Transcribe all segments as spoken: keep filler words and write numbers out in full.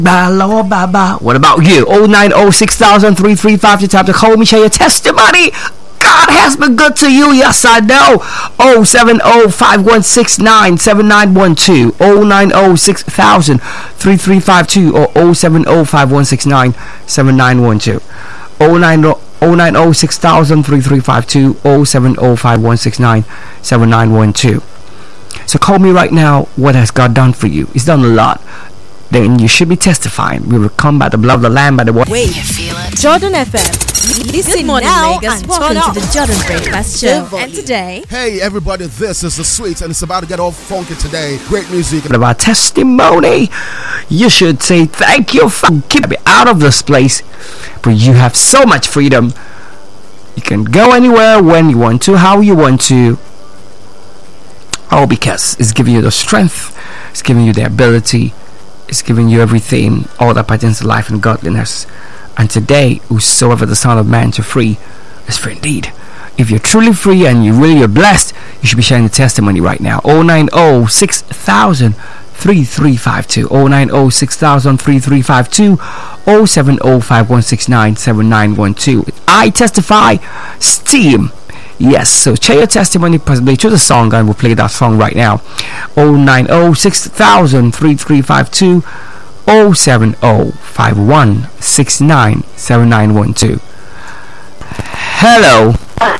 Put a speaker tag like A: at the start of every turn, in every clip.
A: Bala Baba. What about you? oh nine oh six thousand three three five. You have to call me, share your testimony. God has been good to you. Yes, I know. oh seven oh five one six nine seven nine one two. oh nine oh six thousand three three five two or oh seven oh five one six nine seven nine one two. oh nine oh six thousand three three five two. oh seven oh five one six nine seven nine one two. So call me right now. What has God done for you? He's done a lot. Then you should be testifying. We will come by the blood of the Lamb, by the word.
B: Wait, you feel it? Jordan F M. Listen Good morning, now Lagos. Welcome to the Jordan Breakfast Show. And today,
C: hey everybody, this is the Sweets, and it's about to get all funky today. Great music.
A: What about testimony? You should say thank you for keeping me out of this place, but you have so much freedom. You can go anywhere when you want to, how you want to. All because it's giving you the strength, it's giving you the ability, it's giving you everything, all that pertains to life and godliness. And today, whosoever the Son of Man to free is free indeed. If you're truly free and you really are blessed, you should be sharing the testimony right now. oh nine oh six thousand three three five two. oh nine oh six thousand three three five two. oh seven oh five one six nine seven nine one two. I testify, Steam. Yes, so share your testimony, possibly choose a song, and we'll play that song right now. oh nine oh six thousand three three five two. oh seven oh five one six nine seven nine one two. Hello.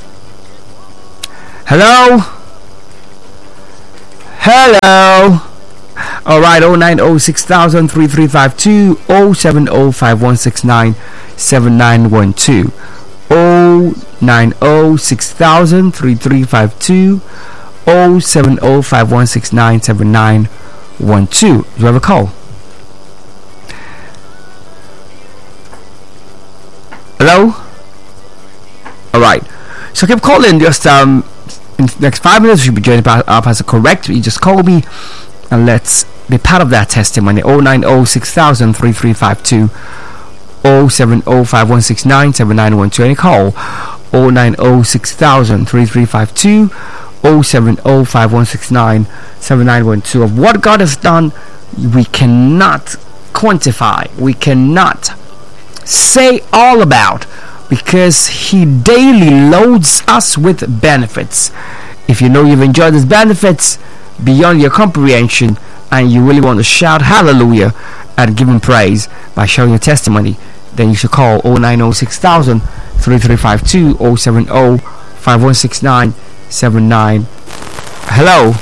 A: Hello. Hello. Alright, oh nine oh six thousand three three five two. oh seven oh five one six nine seven nine one two. oh nine oh six thousand three three five two. oh seven oh five one six nine seven nine one two. Do you have a call? Hello? Alright. So keep calling. Just um in the next five minutes you should be joined up as a correct. You just call me and let's be part of that testimony. oh nine oh six thousand three three five two. oh seven oh five one six nine seven nine one two. Any call? oh nine oh six thousand three three five two. oh seven oh five one six nine seven nine one two. Of what God has done, we cannot quantify, we cannot say all about, because He daily loads us with benefits. If you know you've enjoyed these benefits beyond your comprehension and you really want to shout hallelujah and give Him praise by showing your testimony, then you should call oh nine oh six thousand three three five two. oh seven oh five one six nine seven nine. Hello.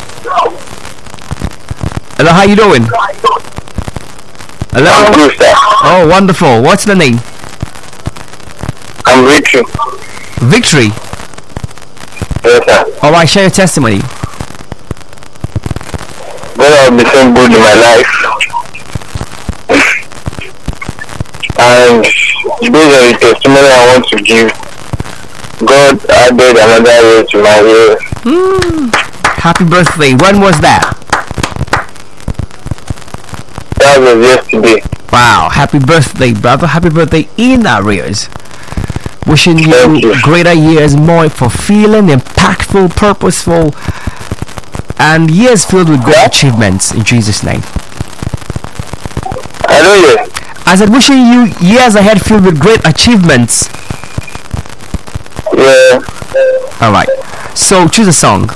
A: Hello, how you doing? Hello.
D: I'm good, sir.
A: Oh, wonderful. What's the name?
D: I'm Victory.
A: Victory.
D: Yes, sir.
A: All right, share your testimony.
D: God has been so good in my life, and based on the testimony I want to give, God added another way to my way.
A: Mm. Happy birthday. When was that?
D: That was yesterday.
A: Wow, happy birthday, brother. Happy birthday in arrears. Wishing you, you greater years, more fulfilling, impactful, purposeful, and years filled with great yeah. achievements in Jesus' name.
D: I know you.
A: I said, wishing you years ahead filled with great achievements.
D: Yeah.
A: Alright. So choose a song.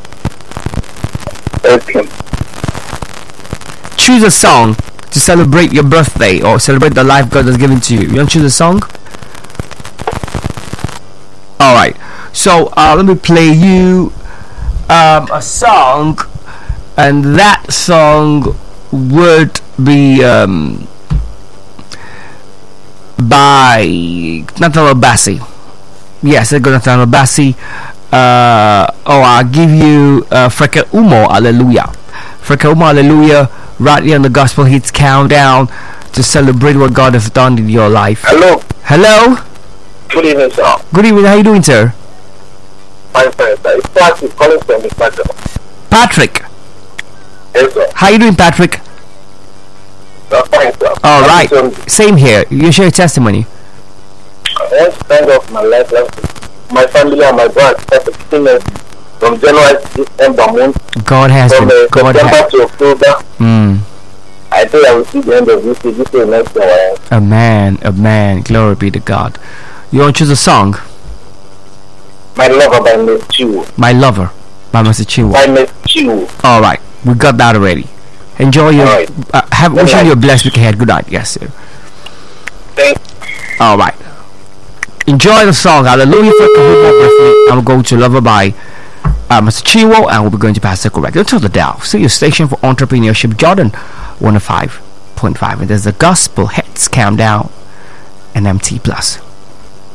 D: Okay.
A: Choose a song to celebrate your birthday or celebrate the life God has given to you. You want to choose a song? Alright. So uh, let me play you um, a song, and that song would be um, by Nathaniel Bassey. Yes, I got Nathaniel Bassey. Uh, oh, I'll give you uh, Freke Umo, Hallelujah. Freke Umo, Hallelujah, right here on the Gospel Hits Countdown to celebrate what God has done in your life.
D: Hello.
A: Hello.
D: Good evening, sir.
A: Good evening. How you doing, sir?
D: Fine, fine, sir. It's Patrick calling from the Patrick.
A: Patrick.
D: Yes, sir.
A: How you doing, Patrick?
D: I'm fine, sir.
A: All right. Same here. You share your testimony.
D: I want to thank God for my life, life, my family, and my brother from January to December month.
A: God has
D: from
A: been.
D: uh,
A: God
D: September
A: has.
D: to October.
A: Mm.
D: I think I will see the end of this day. This day next year.
A: Amen, amen. Glory be to God. You want to choose a song?
D: My Lover by Miss Chiu.
A: My Lover by Mister Chiu.
D: By Miss Chiu.
A: All right, we got that already. Enjoy your.
D: All right.
A: Uh, have
D: Good
A: wishing
D: night.
A: you a blessed week ahead. Good night. Yes, sir.
D: Thanks.
A: All right. Enjoy the song. Hallelujah. For briefly, I will go to Lover by uh, Mister Chiwo, and we'll be going to Pastor Correct. Until the Dow. See your station for entrepreneurship, Jordan one oh five point five. And there's the Gospel Hits Countdown and M T Plus.